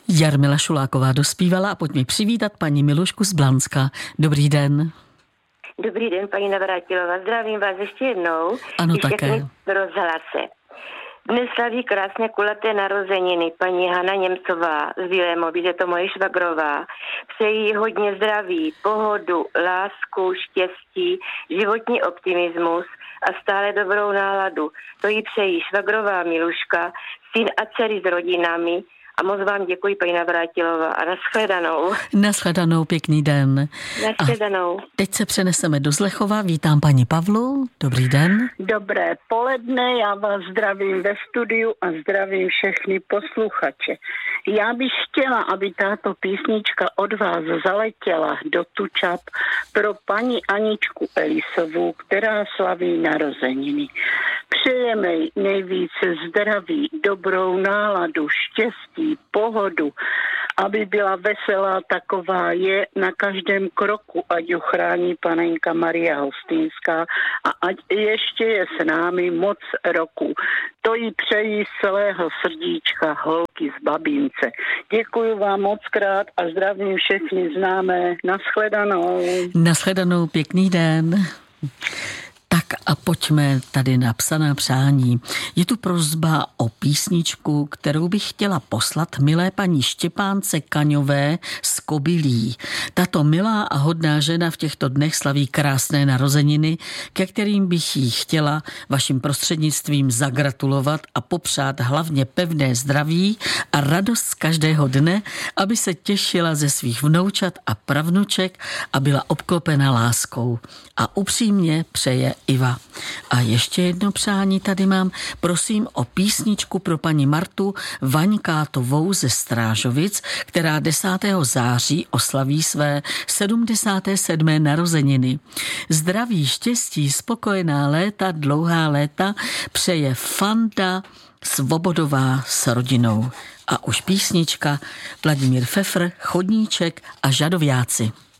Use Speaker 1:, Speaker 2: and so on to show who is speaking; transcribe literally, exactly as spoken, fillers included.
Speaker 1: Jarmila Šuláková dospívala a pojďme přivítat paní Milušku z Blanska. Dobrý den.
Speaker 2: Dobrý den, paní Navrátilová. Zdravím vás ještě jednou.
Speaker 1: Ano, také.
Speaker 2: Rozhlase. Dnes slaví krásně kulaté narozeniny paní Hana Němcová z Bílé Moby, je to moje švagrová. Přeji hodně zdraví, pohodu, lásku, štěstí, životní optimismus a stále dobrou náladu. To jí přeji švagrová Miluška, syn a dcery s rodinami. A moc vám děkuji, paní Navrátilová, a nashledanou.
Speaker 1: Nashledanou, pěkný den.
Speaker 2: Nashledanou.
Speaker 1: A teď se přeneseme do Zlechova. Vítám paní Pavlu. Dobrý den.
Speaker 3: Dobré poledne, já vás zdravím ve studiu a zdravím všechny posluchače. Já bych chtěla, aby tato písnička od vás zaletěla do Tučap pro paní Aničku Elisovou, která slaví narozeniny. Přejeme nejvíce zdraví, dobrou náladu, štěstí, pohodu, aby byla veselá, taková je na každém kroku, ať ju chrání panenka Maria Hostýnská a ať ještě je s námi moc roku. To jí přeji z celého srdíčka holky z Babínce. Děkuji vám moc krát a zdravím všechny známé. Nashledanou.
Speaker 1: Nashledanou, pěkný den. Tak a pojďme tady na psaná přání. Je tu prosba o písničku, kterou bych chtěla poslat milé paní Štěpánce Kaňové z Kobylí. Tato milá a hodná žena v těchto dnech slaví krásné narozeniny, ke kterým bych jí chtěla vaším prostřednictvím zagratulovat a popřát hlavně pevné zdraví a radost z každého dne, aby se těšila ze svých vnoučat a pravnuček a byla obklopena láskou. A upřímně přeje Iva. A ještě jedno přání tady mám. Prosím o písničku pro paní Martu Vaňkátovou ze Strážovic, která desátého září oslaví své sedmdesáté sedmé narozeniny. Zdraví, štěstí, spokojená léta, dlouhá léta přeje Fanda Svobodová s rodinou. A už písnička Vladimír Fefr, Chodníček a Žadoviáci.